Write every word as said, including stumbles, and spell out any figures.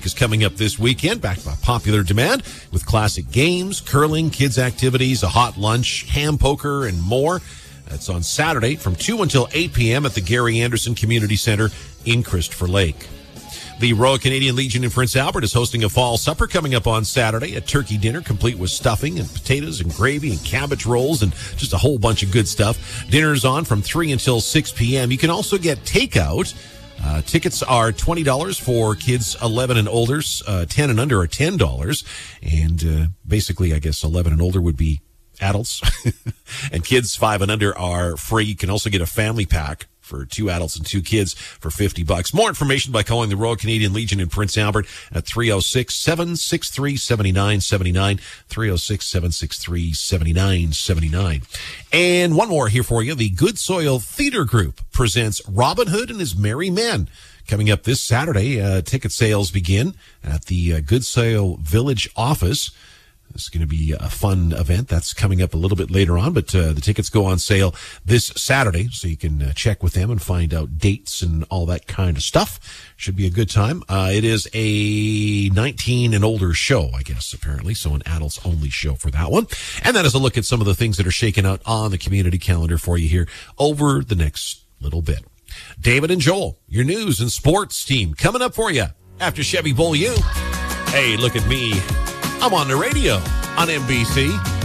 is coming up this weekend, backed by popular demand, with classic games, curling, kids' activities, a hot lunch, ham poker, and more. That's on Saturday from two until eight p.m. at the Gary Anderson Community Center in Christopher Lake. The Royal Canadian Legion in Prince Albert is hosting a fall supper coming up on Saturday, a turkey dinner complete with stuffing and potatoes and gravy and cabbage rolls and just a whole bunch of good stuff. Dinner's on from three until six p.m. You can also get takeout. Uh, tickets are twenty dollars for kids eleven and older. Uh, ten and under are ten dollars. And uh, basically, I guess eleven and older would be adults. And kids five and under are free. You can also get a family pack for two adults and two kids for fifty bucks. More information by calling the Royal Canadian Legion in Prince Albert at three oh six, seven six three, seven nine seven nine, three oh six, seven six three, seven nine seven nine. And one more here for you. The Good Soil Theater Group presents Robin Hood and His Merry Men. Coming up this Saturday, uh, ticket sales begin at the uh, Good Soil Village office. This is going to be a fun event. That's coming up a little bit later on, but uh, the tickets go on sale this Saturday, so you can uh, check with them and find out dates and all that kind of stuff. Should be a good time. Uh, it is a nineteen and older show, I guess, apparently, so an adults-only show for that one. And that is a look at some of the things that are shaking out on the community calendar for you here over the next little bit. David and Joel, your news and sports team, coming up for you after Chevy Beaulieu. Hey, look at me. I'm on the radio on N B C.